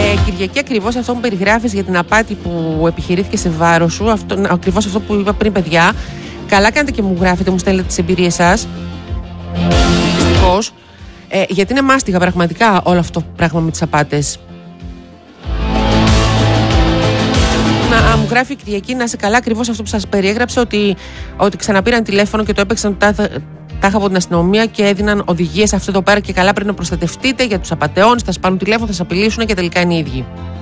Κυριακή, ακριβώς αυτό που περιγράφεις για την απάτη που επιχειρήθηκε σε βάρος σου, ακριβώς αυτό που είπα πριν, παιδιά. Καλά κάνετε και μου γράφετε, μου στέλνετε τις εμπειρίες σας. Δυστυχώς. Γιατί είναι μάστιγα πραγματικά όλο αυτό το πράγμα με τις απάτες. Μου γράφει η Κυριακή, να είσαι καλά, ακριβώς αυτό που σας περιέγραψε, ότι ξαναπήραν τηλέφωνο και το έπαιξαν τάχα από την αστυνομία και έδιναν οδηγίες αυτό εδώ πέρα και καλά πρέπει να προστατευτείτε για τους απατεώνες, θα σας πάρουν τηλέφωνο, θα σας απειλήσουν και τελικά είναι οι ίδιοι.